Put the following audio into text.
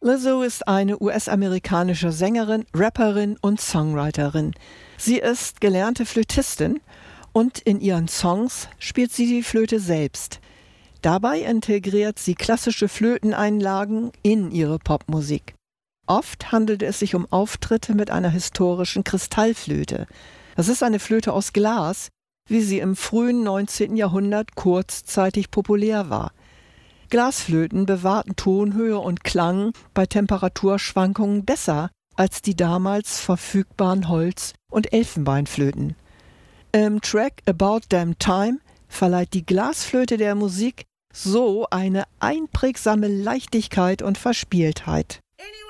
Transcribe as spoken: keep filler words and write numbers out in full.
Lizzo ist eine U S-amerikanische Sängerin, Rapperin und Songwriterin. Sie ist gelernte Flötistin und in ihren Songs spielt sie die Flöte selbst. Dabei integriert sie klassische Flöteneinlagen in ihre Popmusik. Oft handelt es sich um Auftritte mit einer historischen Kristallflöte. Das ist eine Flöte aus Glas, wie sie im frühen neunzehnten Jahrhundert kurzzeitig populär war. Glasflöten bewahrten Tonhöhe und Klang bei Temperaturschwankungen besser als die damals verfügbaren Holz- und Elfenbeinflöten. Im Track About Damn Time verleiht die Glasflöte der Musik so eine einprägsame Leichtigkeit und Verspieltheit. Anyway.